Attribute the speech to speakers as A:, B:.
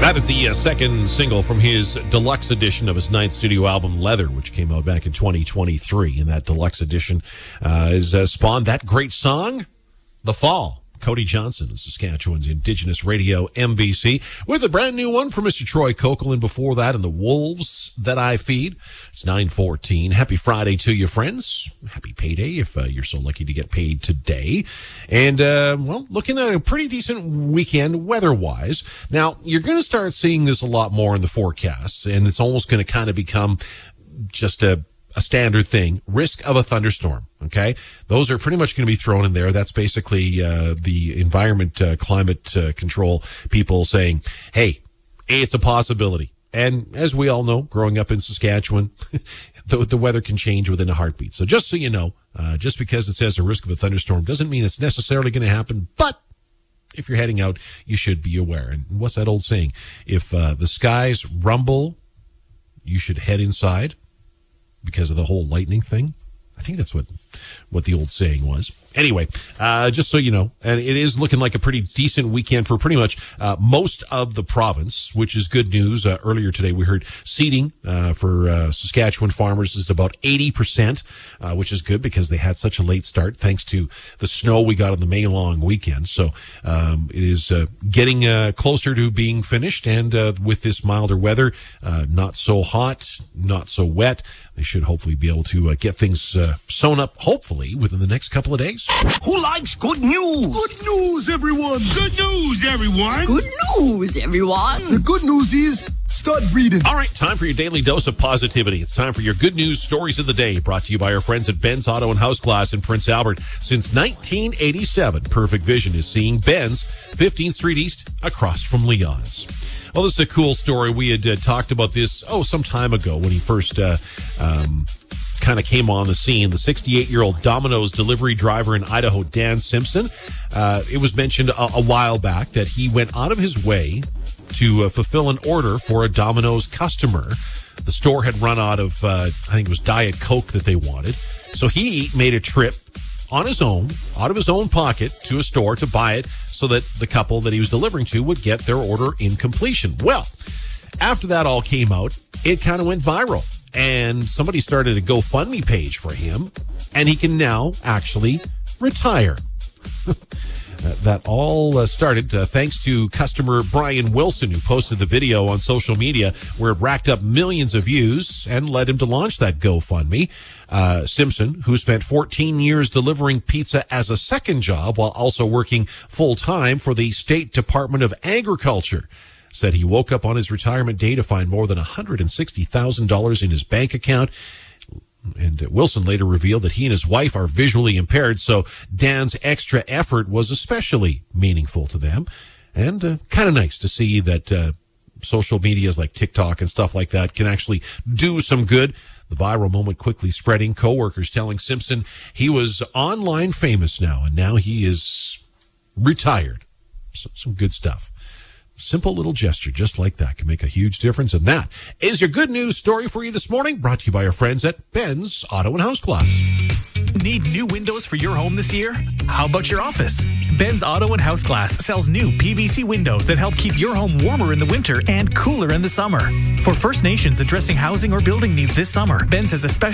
A: That is the second single from his deluxe edition of his ninth studio album, Leather, which came out back in 2023. And that deluxe edition is spawned that great song, The Fall. Cody Johnson, Saskatchewan's Indigenous Radio MVC, with a brand new one from Mr. Troy Kokel, and before that, and the Wolves That I Feed. It's 9:14. Happy Friday to you, friends. Happy payday if you're so lucky to get paid today. And, well, looking at a pretty decent weekend weather-wise. Now, you're going to start seeing this a lot more in the forecasts, and it's almost going to kind of become just a standard thing. Risk of a thunderstorm. Okay. Those are pretty much going to be thrown in there. That's basically, the environment, climate control people saying, hey, it's a possibility. And as we all know, growing up in Saskatchewan, the weather can change within a heartbeat. So just so you know, just because it says a risk of a thunderstorm doesn't mean it's necessarily going to happen, but if you're heading out, you should be aware. And what's that old saying? If, the skies rumble, you should head inside. Because of the whole lightning thing. I think that's what the old saying was. Anyway, just so you know, and it is looking like a pretty decent weekend for pretty much most of the province, which is good news. Earlier today, we heard seeding for Saskatchewan farmers is about 80%, which is good because they had such a late start thanks to the snow we got on the May long weekend. So it is getting closer to being finished, and with this milder weather, not so hot, not so wet, they should hopefully be able to get things sewn up, hopefully, within the next couple of days.
B: Who likes good news?
C: Good news, everyone!
B: Good news, everyone!
D: Good news, everyone!
C: The good news is, start breathing.
A: All right, time for your daily dose of positivity. It's time for your good news stories of the day, brought to you by our friends at Ben's Auto and House Glass in Prince Albert. Since 1987, Perfect Vision is seeing Ben's 15th Street East across from Leon's. Well, this is a cool story. We had talked about this, some time ago when he first kind of came on the scene. The 68-year-old Domino's delivery driver in Idaho, Dan Simpson. It was mentioned a while back that he went out of his way to fulfill an order for a Domino's customer. The store had run out of, I think it was Diet Coke that they wanted. So he made a trip on his own, out of his own pocket, to a store to buy it so that the couple that he was delivering to would get their order in completion. Well, after that all came out, it kind of went viral. And somebody started a GoFundMe page for him, and he can now actually retire. That all started thanks to customer Brian Wilson, who posted the video on social media where it racked up millions of views and led him to launch that GoFundMe. Simpson, who spent 14 years delivering pizza as a second job while also working full-time for the State Department of Agriculture, said he woke up on his retirement day to find more than $160,000 in his bank account. And Wilson later revealed that he and his wife are visually impaired, so Dan's extra effort was especially meaningful to them. And kind of nice to see that social medias like TikTok and stuff like that can actually do some good. The viral moment quickly spreading, coworkers telling Simpson he was online famous now, and now he is retired. So, some good stuff. Simple little gesture just like that can make a huge difference. And that is your good news story for you this morning, brought to you by our friends at Ben's Auto and House Glass.
E: Need new windows for your home this year? How about your office? Ben's Auto and House Glass sells new PVC windows that help keep your home warmer in the winter and cooler in the summer. For First Nations addressing housing or building needs this summer, Ben's has a special